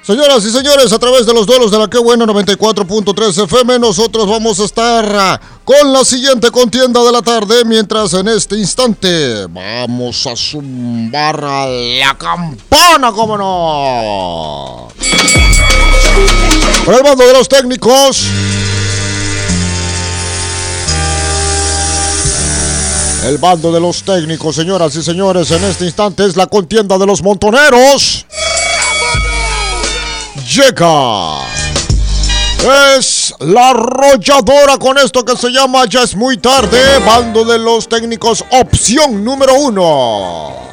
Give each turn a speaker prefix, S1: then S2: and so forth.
S1: Señoras y señores, a través de los duelos de la Que Buena 94.3 FM, nosotros vamos a estar con la siguiente contienda de la tarde, mientras en este instante vamos a zumbar a la campana, ¿cómo no? Por el bando de los técnicos, el bando de los técnicos, señoras y señores, en este instante es la contienda de los montoneros. Llega, es la arrolladora con esto que se llama Ya es muy tarde, bando de los técnicos, opción número 1.